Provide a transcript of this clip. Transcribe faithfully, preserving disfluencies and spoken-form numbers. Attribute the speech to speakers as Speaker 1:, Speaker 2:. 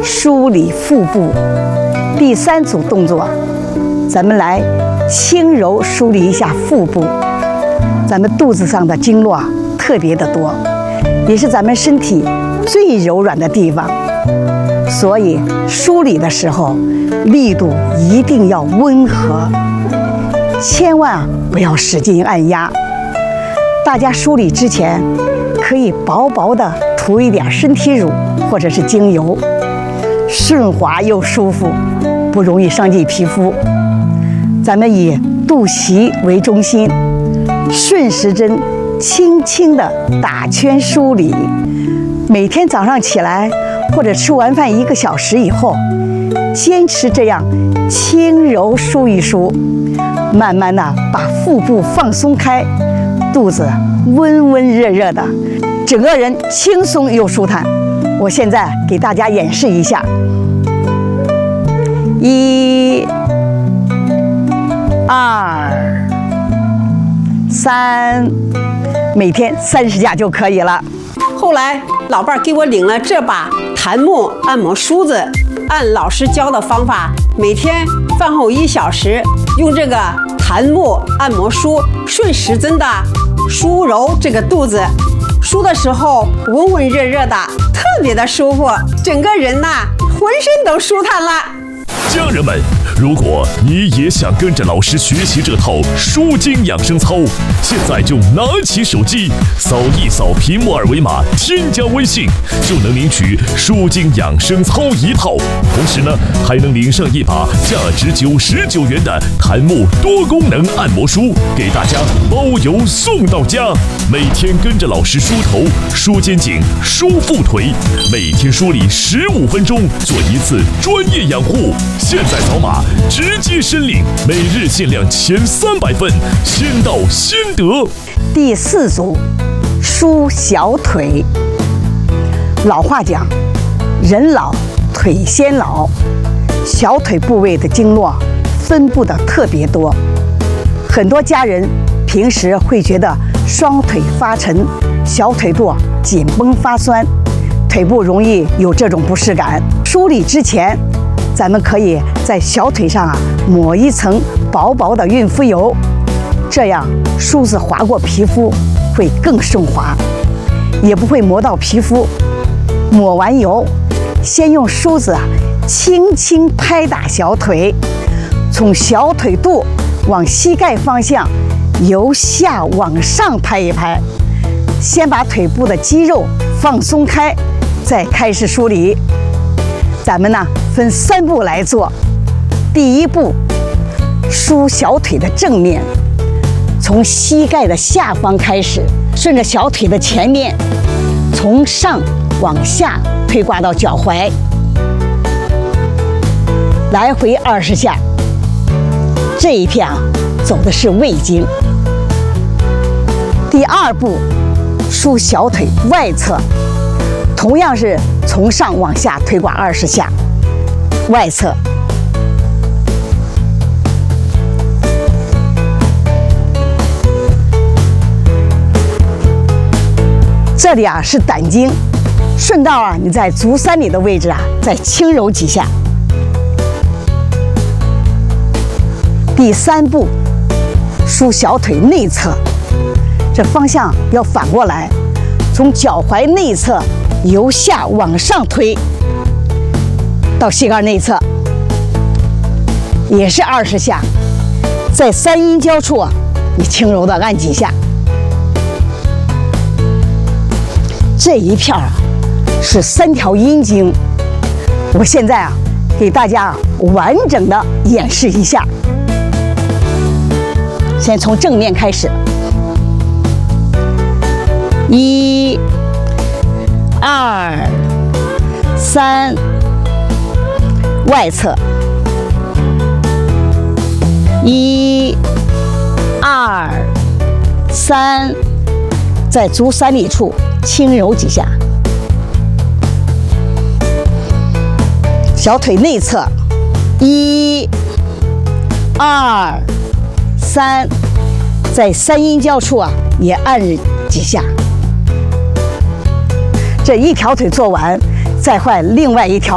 Speaker 1: 梳理腹部。第三组动作，咱们来轻柔梳理一下腹部。咱们肚子上的经络特别的多，也是咱们身体最柔软的地方，所以梳理的时候力度一定要温和，千万不要使劲按压。大家梳理之前可以薄薄的涂一点身体乳或者是精油，顺滑又舒服，不容易伤及皮肤。咱们以肚脐为中心，顺时针轻轻地打圈梳理。每天早上起来或者吃完饭一个小时以后，坚持这样轻柔梳一梳，慢慢的把腹部放松开，肚子温温热热的，整个人轻松又舒坦。我现在给大家演示一下，一、二、三，每天三十下就可以了。
Speaker 2: 后来老伴儿给我领了这把檀木按摩梳子，按老师教的方法，每天饭后一小时，用这个檀木按摩梳顺时针的梳揉这个肚子，梳的时候温温热热的，特别的舒服，整个人呐浑身都舒坦了。
Speaker 3: 家人们，如果你也想跟着老师学习这套舒筋养生操，现在就拿起手机扫一扫屏幕二维码，添加微信，就能领取舒筋养生操一套。同时呢，还能领上一把价值九十九元的檀木多功能按摩梳，给大家包邮送到家。每天跟着老师梳头、梳肩颈、梳腹腿，每天梳理十五分钟，做一次专业养护。现在扫码直接申领，每日限量前三百份，先到先得。
Speaker 1: 第四组，梳小腿。老话讲，人老腿先老，小腿部位的经络分布的特别多。很多家人平时会觉得双腿发沉，小腿肚紧绷发酸，腿部容易有这种不适感。梳理之前，咱们可以在小腿上啊抹一层薄薄的孕妇油，这样梳子划过皮肤会更顺滑，也不会磨到皮肤。抹完油，先用梳子啊轻轻拍打小腿，从小腿肚往膝盖方向由下往上拍一拍，先把腿部的肌肉放松开，再开始梳理。咱们呢分三步来做。第一步，梳小腿的正面，从膝盖的下方开始，顺着小腿的前面，从上往下推挂到脚踝，来回二十下。这一片啊，走的是胃经。第二步，梳小腿外侧，同样是从上往下推挂二十下，外侧。这里啊是胆经，顺道啊你在足三里的位置啊再轻揉几下。第三步，梳小腿内侧，这方向要反过来，从脚踝内侧由下往上推到膝盖内侧，也是二十下。在三阴交处啊，你轻柔的按几下。这一片啊是三条阴经，我现在啊给大家完整的演示一下。先从正面开始，一、二、三，外侧，一、二、三，在足三里处轻揉几下。小腿内侧，一、二、三，在三阴交处啊也按几下。这一条腿做完，再换另外一条。